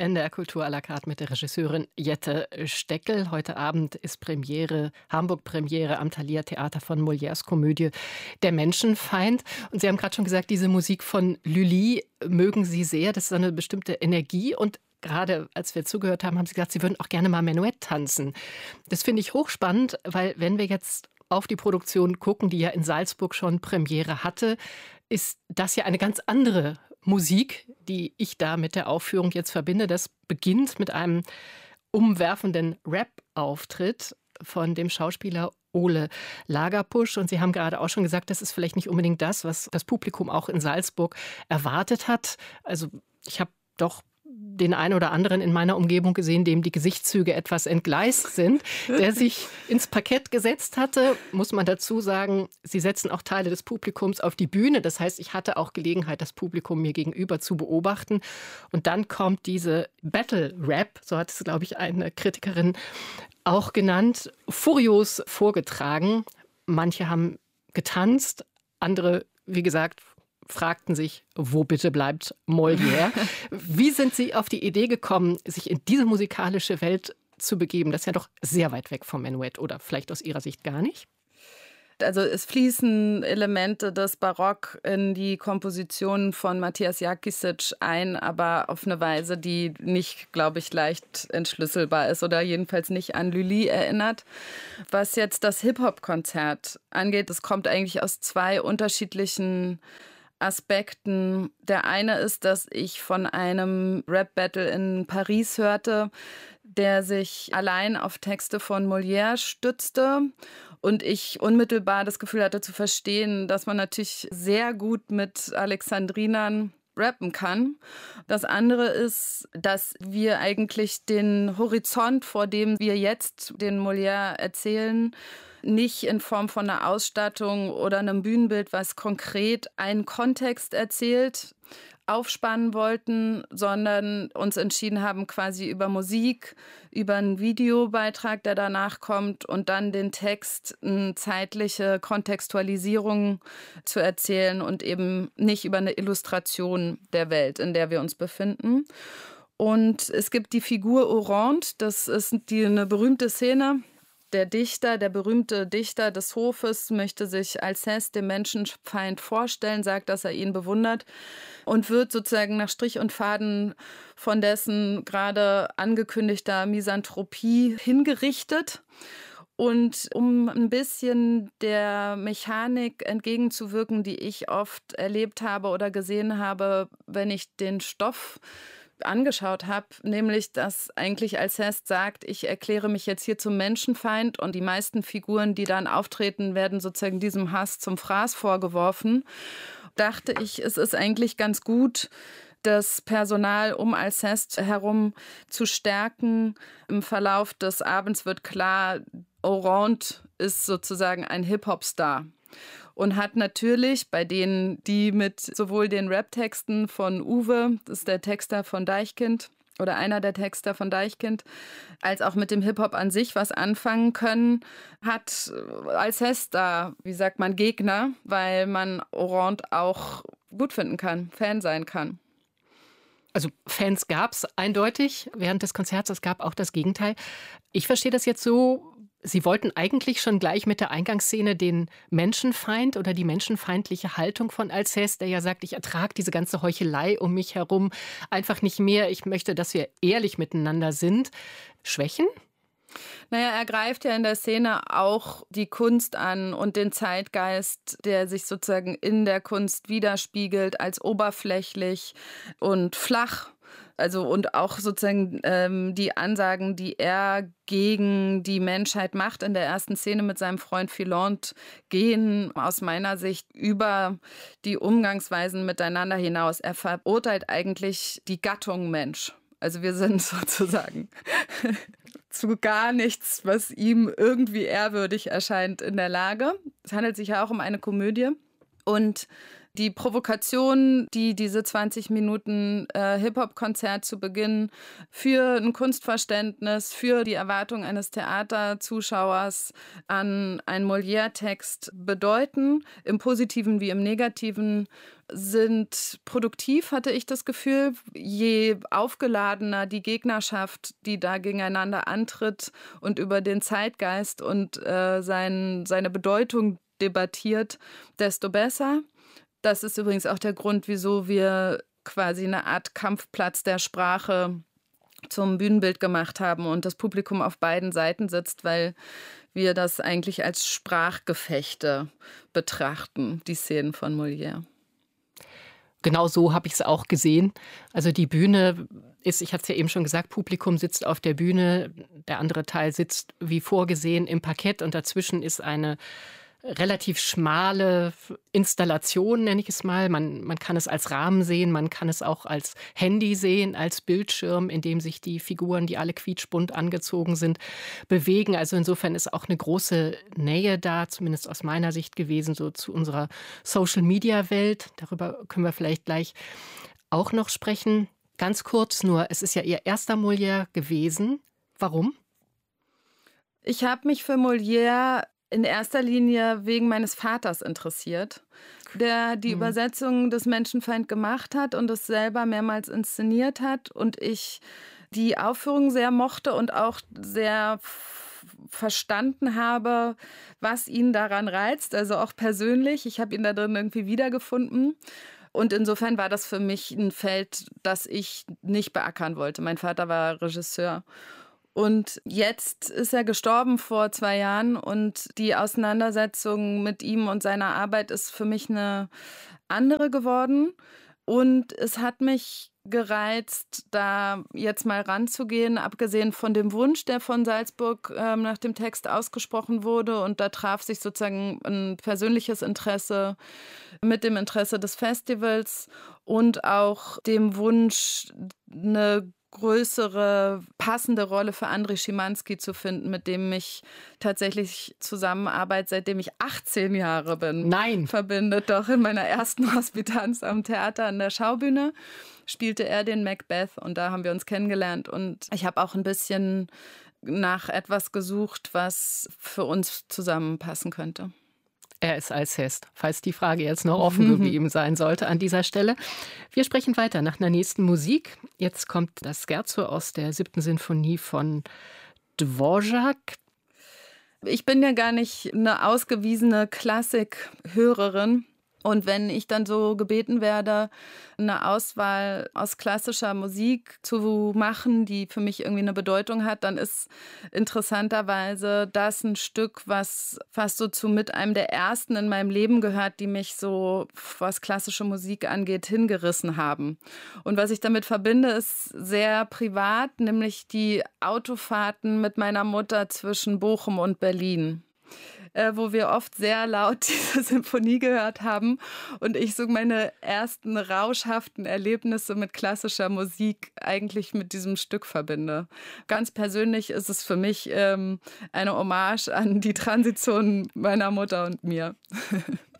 NDR Kultur à la carte mit der Regisseurin Jette Steckel. Heute Abend ist Hamburg-Premiere am Thalia Theater von Molières Komödie Der Menschenfeind. Und Sie haben gerade schon gesagt, diese Musik von Lully mögen Sie sehr. Das ist eine bestimmte Energie. Und gerade als wir zugehört haben, haben Sie gesagt, Sie würden auch gerne mal Menuett tanzen. Das finde ich hochspannend, weil wenn wir jetzt auf die Produktion gucken, die ja in Salzburg schon Premiere hatte, ist das ja eine ganz andere Musik, die ich da mit der Aufführung jetzt verbinde. Das beginnt mit einem umwerfenden Rap-Auftritt von dem Schauspieler Ole Lagerpusch. Und Sie haben gerade auch schon gesagt, das ist vielleicht nicht unbedingt das, was das Publikum auch in Salzburg erwartet hat. Also ich habe doch den einen oder anderen in meiner Umgebung gesehen, dem die Gesichtszüge etwas entgleist sind, der sich ins Parkett gesetzt hatte. Muss man dazu sagen, Sie setzen auch Teile des Publikums auf die Bühne. Das heißt, ich hatte auch Gelegenheit, das Publikum mir gegenüber zu beobachten. Und dann kommt diese Battle-Rap, so hat es, glaube ich, eine Kritikerin auch genannt, furios vorgetragen. Manche haben getanzt, andere, wie gesagt, fragten sich, wo bitte bleibt Molière? Wie sind Sie auf die Idee gekommen, sich in diese musikalische Welt zu begeben? Das ist ja doch sehr weit weg vom Menuett oder vielleicht aus Ihrer Sicht gar nicht? Also es fließen Elemente des Barock in die Kompositionen von Matthias Jakisic ein, aber auf eine Weise, die nicht, glaube ich, leicht entschlüsselbar ist oder jedenfalls nicht an Lully erinnert. Was jetzt das Hip-Hop-Konzert angeht, das kommt eigentlich aus zwei unterschiedlichen Aspekten. Der eine ist, dass ich von einem Rap-Battle in Paris hörte, der sich allein auf Texte von Molière stützte und ich unmittelbar das Gefühl hatte zu verstehen, dass man natürlich sehr gut mit Alexandrinern rappen kann. Das andere ist, dass wir eigentlich den Horizont, vor dem wir jetzt den Molière erzählen, nicht in Form von einer Ausstattung oder einem Bühnenbild, was konkret einen Kontext erzählt, aufspannen wollten, sondern uns entschieden haben, quasi über Musik, über einen Videobeitrag, der danach kommt und dann den Text eine zeitliche Kontextualisierung zu erzählen und eben nicht über eine Illustration der Welt, in der wir uns befinden. Und es gibt die Figur Orande, das ist eine berühmte Szene. Der berühmte Dichter des Hofes, möchte sich Alceste, dem Menschenfeind, vorstellen, sagt, dass er ihn bewundert und wird sozusagen nach Strich und Faden von dessen gerade angekündigter Misanthropie hingerichtet. Und um ein bisschen der Mechanik entgegenzuwirken, die ich oft erlebt habe oder gesehen habe, wenn ich den Stoff angeschaut habe, nämlich, dass eigentlich Alceste sagt, ich erkläre mich jetzt hier zum Menschenfeind und die meisten Figuren, die dann auftreten, werden sozusagen diesem Hass zum Fraß vorgeworfen. Dachte ich, es ist eigentlich ganz gut, das Personal um Alceste herum zu stärken. Im Verlauf des Abends wird klar, Orande ist sozusagen ein Hip-Hop-Star. Und hat natürlich bei denen, die mit sowohl den Rap-Texten von Uwe, das ist der Texter von Deichkind oder einer der Texter von Deichkind, als auch mit dem Hip-Hop an sich was anfangen können, hat Alceste da, wie sagt man, Gegner, weil man Orande auch gut finden kann, Fan sein kann. Also Fans gab es eindeutig während des Konzerts, es gab auch das Gegenteil. Ich verstehe das jetzt so, Sie wollten eigentlich schon gleich mit der Eingangsszene den Menschenfeind oder die menschenfeindliche Haltung von Alceste, der ja sagt, ich ertrage diese ganze Heuchelei um mich herum einfach nicht mehr. Ich möchte, dass wir ehrlich miteinander sind. Schwächen? Naja, er greift ja in der Szene auch die Kunst an und den Zeitgeist, der sich sozusagen in der Kunst widerspiegelt, als oberflächlich und flach. Also und auch sozusagen die Ansagen, die er gegen die Menschheit macht in der ersten Szene mit seinem Freund Philonte, gehen aus meiner Sicht über die Umgangsweisen miteinander hinaus. Er verurteilt eigentlich die Gattung Mensch. Also wir sind sozusagen zu gar nichts, was ihm irgendwie ehrwürdig erscheint, in der Lage. Es handelt sich ja auch um eine Komödie. Und Die Provokation, die diese 20 Minuten Hip-Hop-Konzert zu Beginn für ein Kunstverständnis, für die Erwartung eines Theaterzuschauers an einen Molière-Text bedeuten, im Positiven wie im Negativen, sind produktiv, hatte ich das Gefühl. Je aufgeladener die Gegnerschaft, die da gegeneinander antritt und über den Zeitgeist und seine Bedeutung debattiert, desto besser. Das ist übrigens auch der Grund, wieso wir quasi eine Art Kampfplatz der Sprache zum Bühnenbild gemacht haben und das Publikum auf beiden Seiten sitzt, weil wir das eigentlich als Sprachgefechte betrachten, die Szenen von Molière. Genau so habe ich es auch gesehen. Also die Bühne ist, ich hatte es ja eben schon gesagt, Publikum sitzt auf der Bühne, der andere Teil sitzt wie vorgesehen im Parkett und dazwischen ist eine relativ schmale Installation, nenne ich es mal. Man kann es als Rahmen sehen, man kann es auch als Handy sehen, als Bildschirm, in dem sich die Figuren, die alle quietschbunt angezogen sind, bewegen. Also insofern ist auch eine große Nähe da, zumindest aus meiner Sicht gewesen, so zu unserer Social-Media-Welt. Darüber können wir vielleicht gleich auch noch sprechen. Ganz kurz nur, es ist ja Ihr erster Molière gewesen. Warum? Ich habe mich für Molière in erster Linie wegen meines Vaters interessiert, der die Übersetzung des Menschenfeind gemacht hat und es selber mehrmals inszeniert hat. Und ich die Aufführung sehr mochte und auch sehr verstanden habe, was ihn daran reizt, also auch persönlich. Ich habe ihn da drin irgendwie wiedergefunden. Und insofern war das für mich ein Feld, das ich nicht beackern wollte. Mein Vater war Regisseur. Und jetzt ist er gestorben vor 2 Jahren und die Auseinandersetzung mit ihm und seiner Arbeit ist für mich eine andere geworden. Und es hat mich gereizt, da jetzt mal ranzugehen, abgesehen von dem Wunsch, der von Salzburg nach dem Text ausgesprochen wurde. Und da traf sich sozusagen ein persönliches Interesse mit dem Interesse des Festivals und auch dem Wunsch, eine größere, passende Rolle für Andrei Schimanski zu finden, mit dem ich tatsächlich Zusammenarbeit, seitdem ich 18 Jahre bin, verbindet. Doch in meiner ersten Hospitanz am Theater an der Schaubühne spielte er den Macbeth und da haben wir uns kennengelernt. Und ich habe auch ein bisschen nach etwas gesucht, was für uns zusammenpassen könnte. Er ist Alceste, falls die Frage jetzt noch offen geblieben sein sollte an dieser Stelle. Wir sprechen weiter nach einer nächsten Musik. Jetzt kommt das Scherzo aus der 7. Sinfonie von Dvořák. Ich bin ja gar nicht eine ausgewiesene Klassikhörerin. Und wenn ich dann so gebeten werde, eine Auswahl aus klassischer Musik zu machen, die für mich irgendwie eine Bedeutung hat, dann ist interessanterweise das ein Stück, was fast so zu mit einem der ersten in meinem Leben gehört, die mich so, was klassische Musik angeht, hingerissen haben. Und was ich damit verbinde, ist sehr privat, nämlich die Autofahrten mit meiner Mutter zwischen Bochum und Berlin, wo wir oft sehr laut diese Symphonie gehört haben und ich so meine ersten rauschhaften Erlebnisse mit klassischer Musik eigentlich mit diesem Stück verbinde. Ganz persönlich ist es für mich eine Hommage an die Transition meiner Mutter und mir.